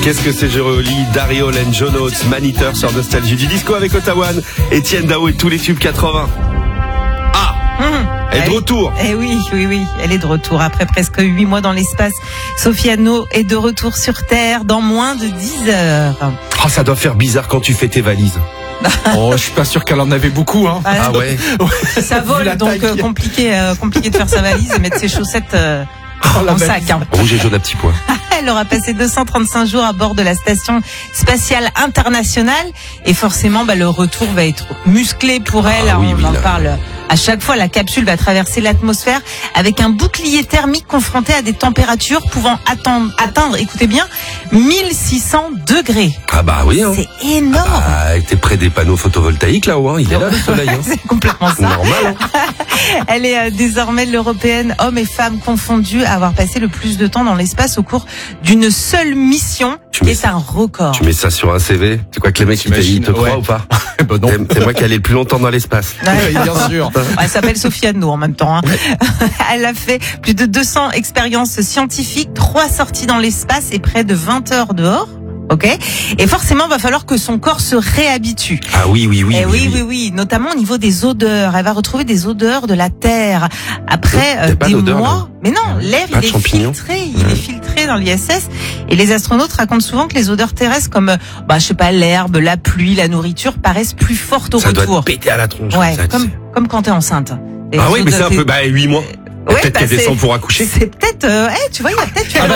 Qu'est-ce que c'est joli. Dario and John Oates, Maniteur sur Nostalgie du disco avec Ottawa, Etienne Dao et tous les tubes 80. Elle est de retour. Eh oui, elle est de retour. Après presque 8 mois dans l'espace, Sophie Anno est de retour sur Terre dans moins de 10 heures. Oh, ça doit faire bizarre quand tu fais tes valises. Oh, je suis pas sûr qu'elle en avait beaucoup, hein. Ah ouais. Ça vole, donc compliqué de faire sa valise et mettre ses chaussettes en sac. Hein. Rouge et jaune à petits pois. Elle aura passé 235 jours à bord de la station spatiale internationale et forcément le retour va être musclé pour elle. On en parle à chaque fois. La capsule va traverser l'atmosphère avec un bouclier thermique confronté à des températures pouvant atteindre, écoutez bien, 1600 degrés. Ah bah oui. Hein. C'est énorme. T'es près des panneaux photovoltaïques là-haut, hein. Il est là le soleil. Hein. C'est complètement ça. Normal. Hein. Elle est désormais l'européenne, hommes et femmes confondus, à avoir passé le plus de temps dans l'espace au cours d'une seule mission, qui est un record. Tu mets ça sur un CV? C'est quoi que les mecs ils te croient ou pas? Non. C'est moi qui allais le plus longtemps dans l'espace. Ouais, bien sûr. Elle s'appelle Sophie Anno en même temps. Hein. Elle a fait plus de 200 expériences scientifiques, 3 sorties dans l'espace et près de 20 heures dehors. Ok. Et forcément, il va falloir que son corps se réhabitue. Ah oui. Oui. Notamment au niveau des odeurs. Elle va retrouver des odeurs de la Terre après des mois. Là. Mais non, l'air il est filtré. Il est filtré dans l'ISS. Et les astronautes racontent souvent que les odeurs terrestres, comme l'herbe, la pluie, la nourriture, paraissent plus fortes au retour. Ça doit te péter à la tronche. Ouais, comme quand t'es enceinte. Et oui, mais c'est un peu 8 mois. Peut-être qu'elle descend pour accoucher. C'est peut-être, tu vois, il y a peut-être elle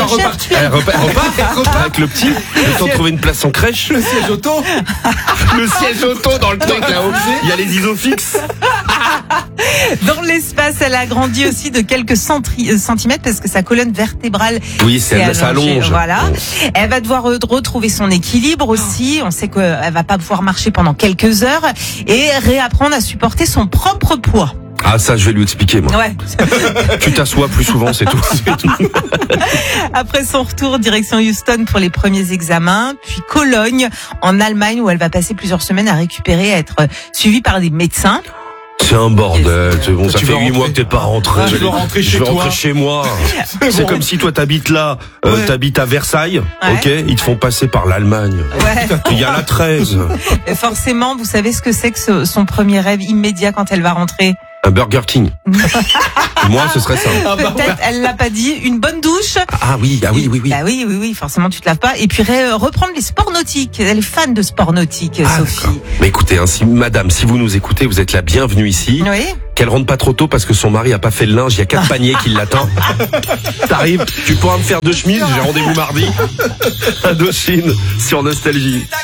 repart avec le petit. Le temps de trouver une place en crèche. Le siège auto. Le siège auto dans le truc là-haut. Il y a les isofixes. Dans l'espace, elle a grandi aussi de quelques centimètres parce que sa colonne vertébrale ça allonge. Voilà. Elle va devoir retrouver son équilibre aussi. On sait qu'elle va pas pouvoir marcher pendant quelques heures et réapprendre à supporter son propre poids. Ah ça je vais lui expliquer moi. Ouais. Tu t'assois plus souvent, c'est tout. Après son retour, direction Houston pour les premiers examens, puis Cologne en Allemagne où elle va passer plusieurs semaines à récupérer, à être suivie par des médecins. C'est un bordel. C'est bon, ça fait 8 mois que t'es pas rentré. Je vais rentrer chez moi. C'est comme si toi t'habites là, t'habites à Versailles, ok, ils te font passer par l'Allemagne. Ouais. Il y a la 13. Et forcément, vous savez ce que c'est que son premier rêve immédiat quand elle va rentrer? Un Burger King. Moi, ce serait ça. Peut-être, elle l'a pas dit. Une bonne douche. Ah oui. Bah oui. Forcément, tu te laves pas. Et puis reprendre les sports nautiques. Elle est fan de sports nautiques, Sophie. D'accord. Mais écoutez, madame, si vous nous écoutez, vous êtes la bienvenue ici. Oui. Qu'elle rentre pas trop tôt parce que son mari a pas fait le linge. Il y a 4 paniers qui l'attendent. T'arrives, tu pourras me faire 2 chemises. J'ai rendez-vous mardi. Indochine sur Nostalgie.